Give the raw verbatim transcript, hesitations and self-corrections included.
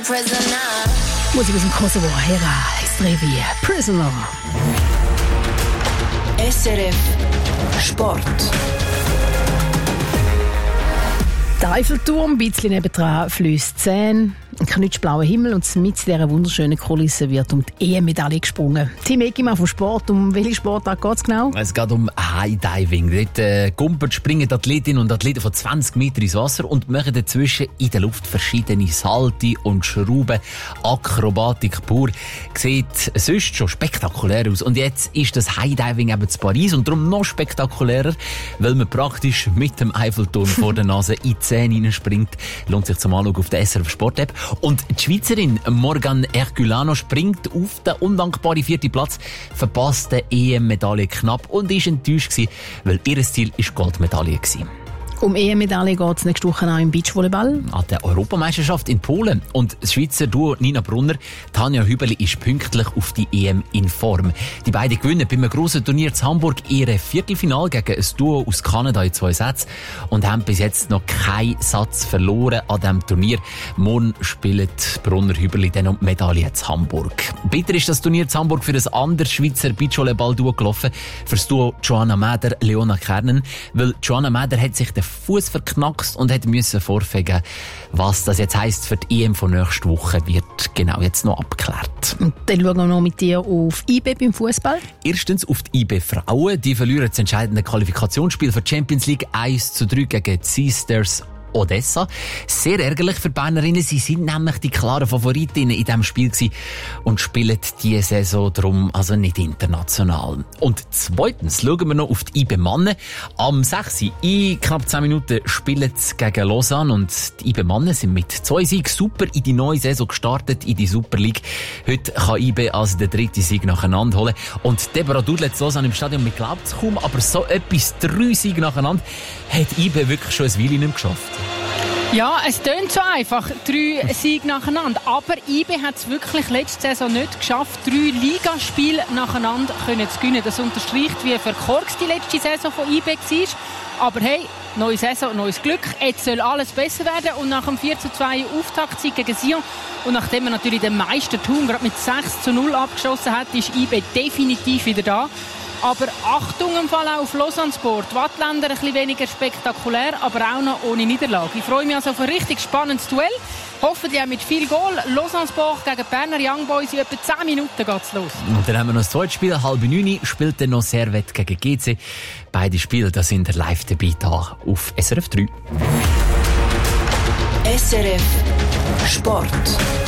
Musik aus dem Kosovo, Hera, Estrevi, Prisoner. S R F Sport. Der Eiffelturm, ein bisschen nebendran fließt Seine, ein knutschblauer Himmel und mit dieser wunderschönen Kulisse wird um die E M-Medaille gesprungen. Tim Eggimann vom Sport, um welche Sportart geht es genau? Es geht um High Diving. Dort äh, gumpert, springen Athletinnen und Athleten von zwanzig Meter ins Wasser und machen dazwischen in der Luft verschiedene Salte und Schrauben. Akrobatik pur. Sieht sonst schon spektakulär aus. Und jetzt ist das High Diving eben zu Paris und darum noch spektakulärer, weil man praktisch mit dem Eiffelturm vor der Nase in die Zähne hineinspringt. Lohnt sich zum Anschauen auf der S R F Sport App. Und die Schweizerin Morgan Herculano springt auf den undankbaren vierten Platz, verpasst die E M-Medaille knapp und ist enttäuscht gewesen, weil ihr Ziel ist Goldmedaille gewesen. Um E M-Medaille geht es nächste Woche auch im Beachvolleyball. An der Europameisterschaft in Polen. Und das Schweizer Duo Nina Brunner, Tanja Hübeli ist pünktlich auf die E M in Form. Die beiden gewinnen beim grossen Turnier in Hamburg ihre Viertelfinale gegen ein Duo aus Kanada in zwei Sätzen und haben bis jetzt noch keinen Satz verloren an diesem Turnier. Morgen spielt Brunner Hübeli dann um die Medaille in Hamburg. Bitter ist das Turnier in Hamburg für ein anderes Schweizer Beachvolleyball-Duo gelaufen, für das Duo Joanna Mäder, Leona Kernen, weil Joanna Mäder hat sich den Fuß verknackst und hat müssen vorfegen, was das jetzt heisst für die E M von nächster Woche, wird genau jetzt noch abgeklärt. Und dann schauen wir noch mit dir auf I B beim Fußball. Erstens auf die I B Frauen. Die verlieren das entscheidende Qualifikationsspiel für die Champions League eins zu drei gegen die Sisters Odessa. Sehr ärgerlich für die Bernerinnen. Sie sind nämlich die klaren Favoritinnen in diesem Spiel gewesen und spielen diese Saison darum also nicht international. Und zweitens schauen wir noch auf die I B Mannen. Am sechs Uhr in knapp zehn Minuten spielen sie gegen Lausanne und die I B Mannen sind mit zwei Siegen super in die neue Saison gestartet, in die Super League. Heute kann I B also den dritten Sieg nacheinander holen. Und Deborah Dudley zu Lausanne im Stadion, man glaubt es kaum, aber so etwas, drei Siege nacheinander, hat I B wirklich schon ein Weile nicht mehr geschafft. Ja, es tönt so einfach, drei Siege nacheinander. Aber I B hat es wirklich letzte Saison nicht geschafft, drei Ligaspiele nacheinander können zu gewinnen. Das unterstreicht, wie verkorkst die letzte Saison von I B war. Aber hey, neue Saison, neues Glück. Jetzt soll alles besser werden. Und nach dem vier zu zwei Auftaktsieg gegen Sion und nachdem er natürlich den Meistertum gerade mit sechs zu null abgeschossen hat, ist I B definitiv wieder da. Aber Achtung im Fall auch auf Lausanne Sport. Die Wattländer ein bisschen weniger spektakulär, aber auch noch ohne Niederlage. Ich freue mich also auf ein richtig spannendes Duell. Hoffentlich auch mit viel Goal. Lausanne Sport gegen Berner Young Boys. In etwa zehn Minuten geht's los. Und dann haben wir noch das zweite Spiel. Halb neun spielt dann noch Servette gegen G C. Beide Spiele, das sind live dabei hier auf S R F drei. S R F Sport.